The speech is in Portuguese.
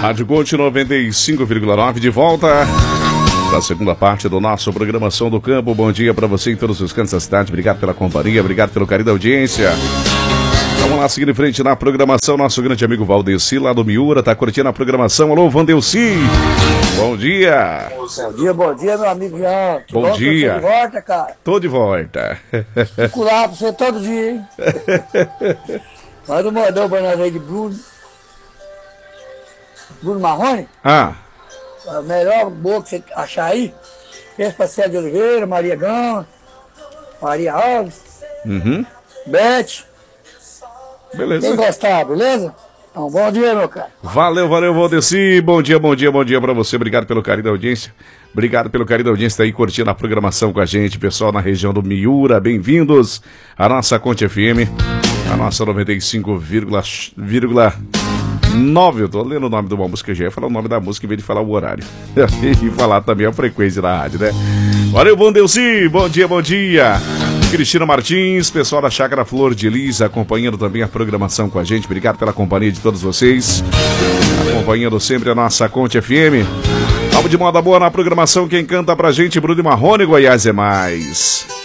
Rádio Conte 95,9 de volta para a segunda parte do nosso Programação do Campo. Bom dia para você em todos os cantos da cidade. Obrigado pela companhia, obrigado pelo carinho da audiência. Vamos lá, seguindo em frente na programação. Nosso grande amigo Valdeci, lá do Miura, tá curtindo a programação. Alô, Vandelci. Bom dia. Bom dia, meu amigo Jean. Bom dia. Tô de volta, cara. Tô de volta. Fico lá pra você todo dia, hein? Manda um modão pra nós aí de Bruno Marrone. Ah. A melhor boa que você achar aí. Esse pra Célia de Oliveira, Maria Gama, Maria Alves, Beth. Beleza. Quem gostar, beleza? Então, bom dia, meu cara. Valeu, Valdeci. Bom dia pra você. Obrigado pelo carinho da audiência. Obrigado pelo carinho da audiência, tá aí curtindo a programação com a gente. Pessoal na região do Miura, bem-vindos à nossa Conte FM, a nossa 95,9. Eu tô lendo o nome de uma música, já ia falar o nome da música em vez de falar o horário. E falar também a frequência da rádio, né? Valeu, Vandelci. Bom dia. Cristina Martins, pessoal da Chácara Flor de Lis, acompanhando também a programação com a gente. Obrigado pela companhia de todos vocês, acompanhando sempre a nossa Conte FM. Vamos de moda boa na programação. Quem canta pra gente, Bruno Marrone, Goiás é mais.